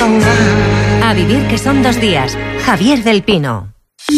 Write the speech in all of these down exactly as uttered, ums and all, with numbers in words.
A vivir que son dos días. Javier del Pino.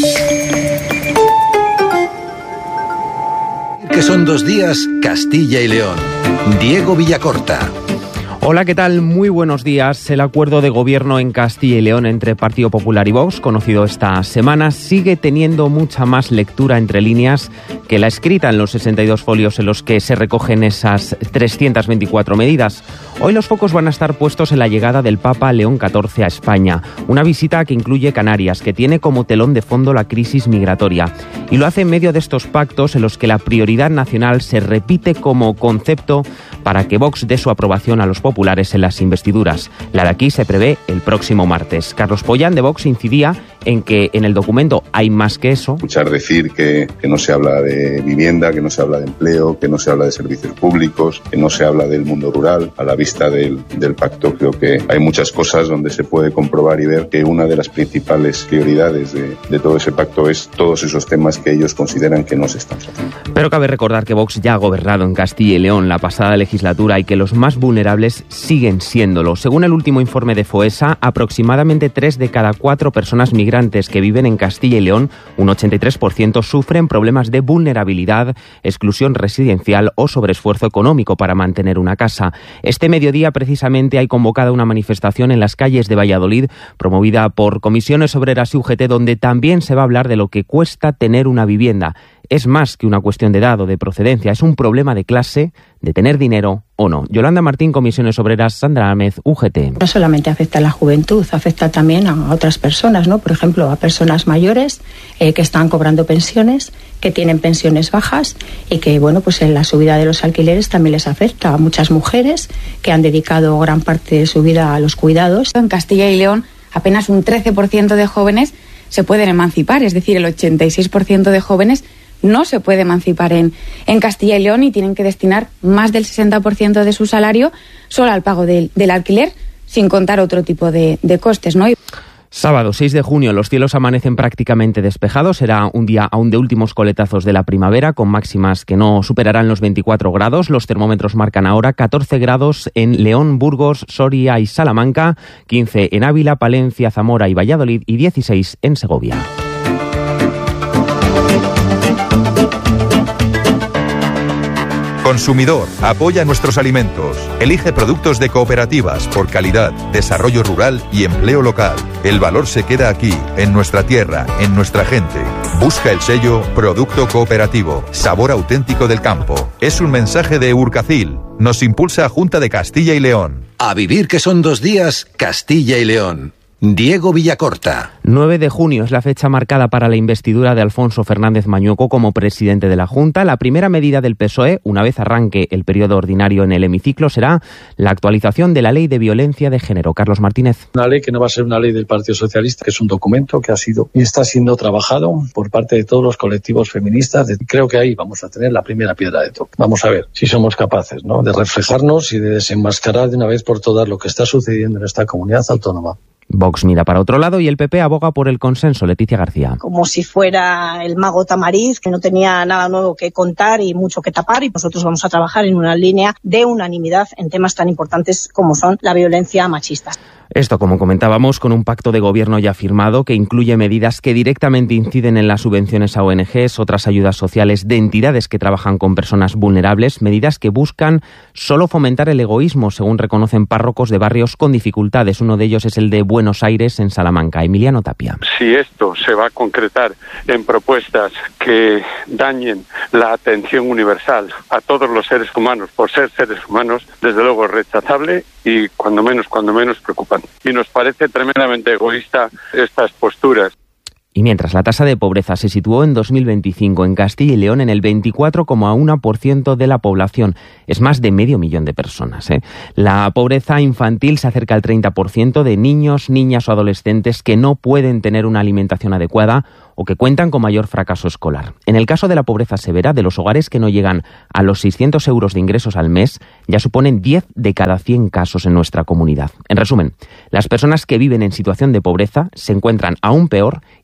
Que son dos días, Castilla y León. Diego Villacorta. Hola, ¿qué tal? Muy buenos días. El acuerdo de gobierno en Castilla y León entre Partido Popular y Vox, conocido esta semana, sigue teniendo mucha más lectura entre líneas que la escrita en los sesenta y dos folios en los que se recogen esas trescientas veinticuatro medidas. Hoy los focos van a estar puestos en la llegada del Papa León catorce a España, una visita que incluye Canarias, que tiene como telón de fondo la crisis migratoria. Y lo hace en medio de estos pactos en los que la prioridad nacional se repite como concepto para que Vox dé su aprobación a los populares en las investiduras. La de aquí se prevé el próximo martes. Carlos Pollán, de Vox, incidía en que en el documento hay más que eso. Escuchar decir que, que no se habla de vivienda, que no se habla de empleo, que no se habla de servicios públicos, que no se habla del mundo rural. A la vista del, del pacto, creo que hay muchas cosas donde se puede comprobar y ver que una de las principales prioridades de, de todo ese pacto es todos esos temas que ellos consideran que no se están haciendo. Pero cabe recordar que Vox ya ha gobernado en Castilla y León la pasada legislatura y que los más vulnerables siguen siéndolo. Según el último informe de FOESA, aproximadamente tres de cada cuatro personas migrantes que viven en Castilla y León, un ochenta y tres por ciento, sufren problemas de vulnerabilidad, exclusión residencial o sobreesfuerzo económico para mantener una casa. Este mediodía, precisamente, hay convocada una manifestación en las calles de Valladolid, promovida por Comisiones Obreras y U G T, donde también se va a hablar de lo que cuesta tener una vivienda. Es más que una cuestión de edad o de procedencia, es un problema de clase, de tener dinero o no. Yolanda Martín, Comisiones Obreras, Sandra Ámez, U G T. No solamente afecta a la juventud, afecta también a otras personas, ¿no? Por ejemplo, a personas mayores eh, que están cobrando pensiones, que tienen pensiones bajas y que, bueno, pues en la subida de los alquileres también les afecta a muchas mujeres que han dedicado gran parte de su vida a los cuidados. En Castilla y León, apenas un trece por ciento de jóvenes se pueden emancipar, es decir, el ochenta y seis por ciento de jóvenes no se puede emancipar en, en Castilla y León y tienen que destinar más del sesenta por ciento de su salario solo al pago del, del alquiler, sin contar otro tipo de, de costes, ¿no? Sábado seis de junio, los cielos amanecen prácticamente despejados. Será un día aún de últimos coletazos de la primavera, con máximas que no superarán los veinticuatro grados. Los termómetros marcan ahora catorce grados en León, Burgos, Soria y Salamanca, quince en Ávila, Palencia, Zamora y Valladolid y dieciséis en Segovia. Consumidor, apoya nuestros alimentos. Elige productos de cooperativas por calidad, desarrollo rural y empleo local. El valor se queda aquí, en nuestra tierra, en nuestra gente. Busca el sello Producto Cooperativo, sabor auténtico del campo. Es un mensaje de Urcacil. Nos impulsa Junta de Castilla y León. A vivir que son dos días, Castilla y León. Diego Villacorta. nueve de junio es la fecha marcada para la investidura de Alfonso Fernández Mañueco como presidente de la Junta. La primera medida del P S O E, una vez arranque el periodo ordinario en el hemiciclo, será la actualización de la Ley de Violencia de Género. Carlos Martínez. Una ley que no va a ser una ley del Partido Socialista, que es un documento que ha sido y está siendo trabajado por parte de todos los colectivos feministas. Creo que ahí vamos a tener la primera piedra de toque. Vamos a ver si somos capaces, ¿no?, de reflejarnos y de desenmascarar de una vez por todas lo que está sucediendo en esta comunidad autónoma. Vox mira para otro lado y el P P aboga por el consenso. Leticia García. Como si fuera el mago Tamariz, que no tenía nada nuevo que contar y mucho que tapar, y nosotros vamos a trabajar en una línea de unanimidad en temas tan importantes como son la violencia machista. Esto, como comentábamos, con un pacto de gobierno ya firmado que incluye medidas que directamente inciden en las subvenciones a O N Ges, otras ayudas sociales de entidades que trabajan con personas vulnerables, medidas que buscan solo fomentar el egoísmo, según reconocen párrocos de barrios con dificultades. Uno de ellos es el de Buenos Aires, en Salamanca. Emiliano Tapia. Si esto se va a concretar en propuestas que dañen la atención universal a todos los seres humanos por ser seres humanos, desde luego es rechazable y cuando menos, cuando menos preocupante. Y nos parece tremendamente egoísta estas posturas. Y mientras la tasa de pobreza se situó en dos mil veinticinco en Castilla y León en el veinticuatro coma uno por ciento de la población, es más de medio millón de personas, ¿eh? La pobreza infantil se acerca al treinta por ciento de niños, niñas o adolescentes que no pueden tener una alimentación adecuada o que cuentan con mayor fracaso escolar. En el caso de la pobreza severa, de los hogares que no llegan a los seiscientos euros de ingresos al mes, ya suponen diez de cada cien casos en nuestra comunidad. En resumen, las personas que viven en situación de pobreza se encuentran aún peor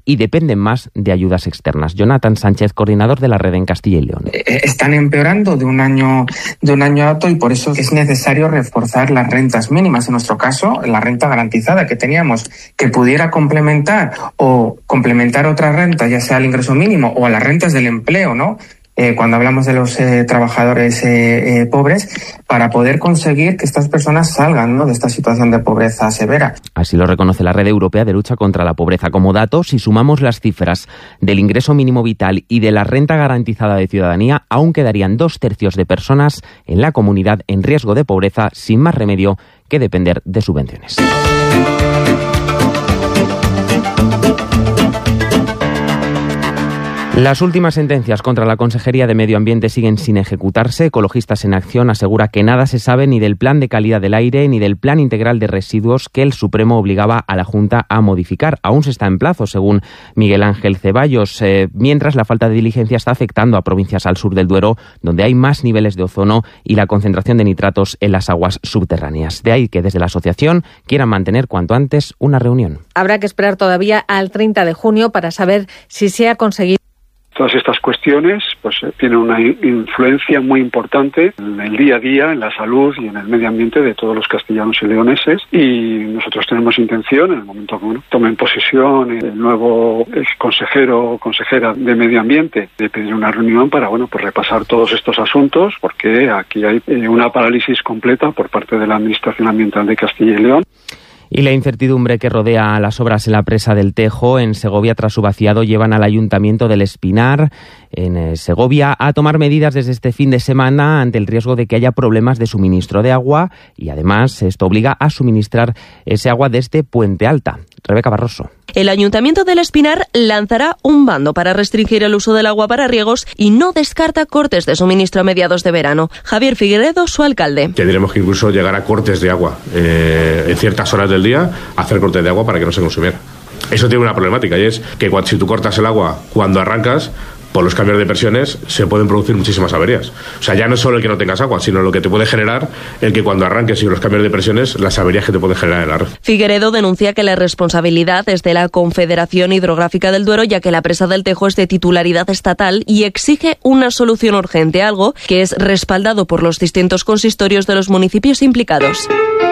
y dependen más de ayudas externas. Jonathan Sánchez, coordinador de la red en Castilla y León. Están empeorando de un año de un año a otro y por eso es necesario reforzar las rentas mínimas. En nuestro caso, la renta garantizada que teníamos, que pudiera complementar o complementar otra renta, ya sea el ingreso mínimo o a las rentas del empleo, ¿no? Eh, cuando hablamos de los eh, trabajadores eh, eh, pobres, para poder conseguir que estas personas salgan, ¿no?, de esta situación de pobreza severa. Así lo reconoce la Red Europea de Lucha contra la Pobreza. Como dato, si sumamos las cifras del ingreso mínimo vital y de la renta garantizada de ciudadanía, aún quedarían dos tercios de personas en la comunidad en riesgo de pobreza, sin más remedio que depender de subvenciones. Las últimas sentencias contra la Consejería de Medio Ambiente siguen sin ejecutarse. Ecologistas en Acción asegura que nada se sabe ni del Plan de Calidad del Aire ni del Plan Integral de Residuos que el Supremo obligaba a la Junta a modificar. Aún se está en plazo, según Miguel Ángel Ceballos, eh, mientras la falta de diligencia está afectando a provincias al sur del Duero, donde hay más niveles de ozono y la concentración de nitratos en las aguas subterráneas. De ahí que desde la asociación quieran mantener cuanto antes una reunión. Habrá que esperar todavía al treinta de junio para saber si se ha conseguido. Todas estas cuestiones pues tienen una influencia muy importante en el día a día, en la salud y en el medio ambiente de todos los castellanos y leoneses, y nosotros tenemos intención, en el momento que bueno, tomen posesión el nuevo consejero o consejera de Medio Ambiente, de pedir una reunión para bueno pues repasar todos estos asuntos, porque aquí hay una parálisis completa por parte de la Administración Ambiental de Castilla y León. Y la incertidumbre que rodea las obras en la presa del Tejo, en Segovia, tras su vaciado, llevan al Ayuntamiento del Espinar, en Segovia, a tomar medidas desde este fin de semana ante el riesgo de que haya problemas de suministro de agua, y además esto obliga a suministrar ese agua desde Puente Alta. Rebeca Barroso. El Ayuntamiento del Espinar lanzará un bando para restringir el uso del agua para riegos y no descarta cortes de suministro a mediados de verano. Javier Figueredo, su alcalde. Tendremos que incluso llegar a cortes de agua eh, en ciertas horas del día, hacer cortes de agua para que no se consumiera. Eso tiene una problemática, y es que cuando, si tú cortas el agua cuando arrancas, por los cambios de presiones se pueden producir muchísimas averías. O sea, ya no es solo el que no tengas agua, sino lo que te puede generar el que cuando arranques y los cambios de presiones, las averías que te pueden generar en la red. Figueredo denuncia que la responsabilidad es de la Confederación Hidrográfica del Duero, ya que la presa del Tejo es de titularidad estatal, y exige una solución urgente, algo que es respaldado por los distintos consistorios de los municipios implicados.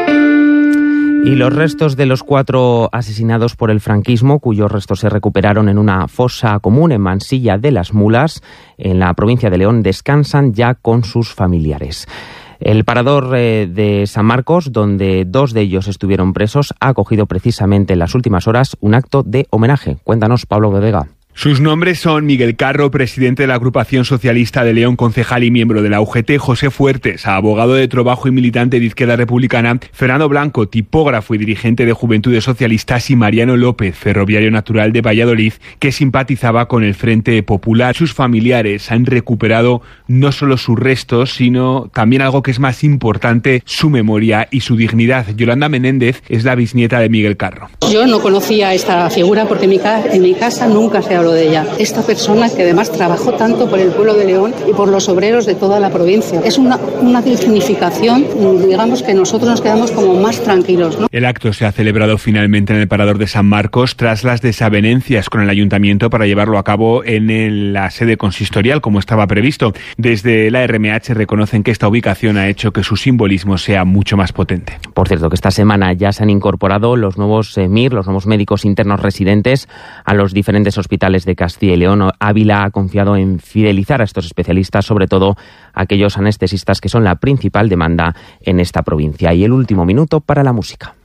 Y los restos de los cuatro asesinados por el franquismo, cuyos restos se recuperaron en una fosa común en Mansilla de las Mulas, en la provincia de León, descansan ya con sus familiares. El parador eh, de San Marcos, donde dos de ellos estuvieron presos, ha acogido precisamente en las últimas horas un acto de homenaje. Cuéntanos, Pablo Bodega. Sus nombres son Miguel Carro, presidente de la Agrupación Socialista de León, concejal y miembro de la U G T; José Fuertes, abogado de trabajo y militante de Izquierda Republicana; Fernando Blanco, tipógrafo y dirigente de Juventudes Socialistas; y Mariano López, ferroviario natural de Valladolid, que simpatizaba con el Frente Popular. Sus familiares han recuperado no solo sus restos, sino también algo que es más importante, su memoria y su dignidad. Yolanda Menéndez es la bisnieta de Miguel Carro. Yo no conocía esta figura porque en mi, ca- en mi casa nunca se habló de ella. Esta persona que además trabajó tanto por el pueblo de León y por los obreros de toda la provincia. Es una, una dignificación, digamos, que nosotros nos quedamos como más tranquilos, ¿no? El acto se ha celebrado finalmente en el parador de San Marcos tras las desavenencias con el ayuntamiento para llevarlo a cabo en el, la sede consistorial, como estaba previsto. Desde la R M H reconocen que esta ubicación ha hecho que su simbolismo sea mucho más potente. Por cierto, que esta semana ya se han incorporado los nuevos eh, M I R, los nuevos médicos internos residentes, a los diferentes hospitales de Castilla y León. Ávila ha confiado en fidelizar a estos especialistas, sobre todo aquellos anestesistas que son la principal demanda en esta provincia. Y el último minuto para la música.